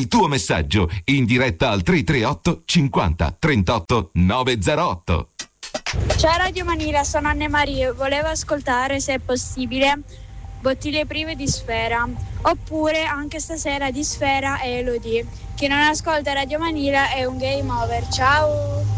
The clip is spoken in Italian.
il tuo messaggio in diretta al 338 50 38 908. Ciao Radio Manila, sono Anne Marie. Volevo ascoltare, se è possibile, Bottiglie prive di Sfera, oppure anche stasera di Sfera e Elodie. Chi non ascolta Radio Manila è un game over. Ciao.